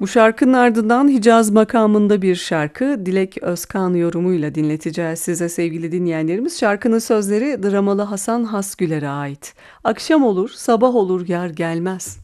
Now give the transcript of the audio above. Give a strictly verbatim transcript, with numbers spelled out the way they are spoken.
Bu şarkının ardından Hicaz makamında bir şarkı Dilek Özkan yorumuyla dinleteceğiz size sevgili dinleyenlerimiz. Şarkının sözleri dramalı Hasan Hasgüler'e ait. Akşam olur, sabah olur yar gelmez.